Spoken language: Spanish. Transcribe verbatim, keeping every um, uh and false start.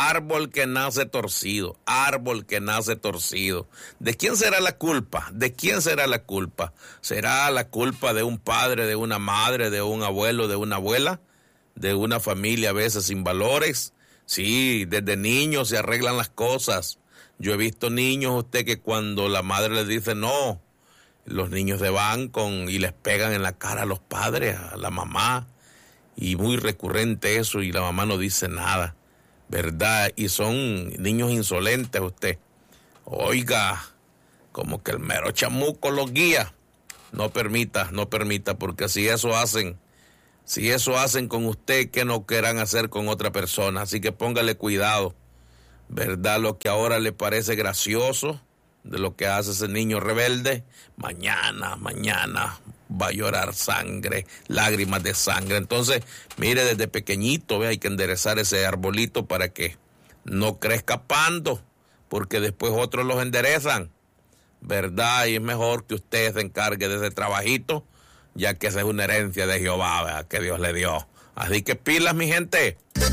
árbol que nace torcido, árbol que nace torcido. ¿De quién será la culpa? ¿De quién será la culpa? ¿Será la culpa de un padre, de una madre, de un abuelo, de una abuela, de una familia a veces sin valores? Sí, desde niños se arreglan las cosas. Yo he visto niños, usted, que cuando la madre les dice no, los niños se van con y les pegan en la cara a los padres, a la mamá, y muy recurrente eso, y la mamá no dice nada, ¿verdad? Y son niños insolentes, usted. Oiga, como que el mero chamuco los guía. No permita, no permita, porque si eso hacen, si eso hacen con usted, ¿qué no querrán hacer con otra persona? Así que póngale cuidado, ¿verdad? Lo que ahora le parece gracioso de lo que hace ese niño rebelde, mañana, mañana va a llorar sangre, lágrimas de sangre. Entonces, mire, desde pequeñito, ve, hay que enderezar ese arbolito para que no crezca pando, porque después otros los enderezan, ¿verdad? Y es mejor que usted se encargue de ese trabajito, ya que esa es una herencia de Jehová, ¿verdad?, que Dios le dio. Así que pilas, mi gente.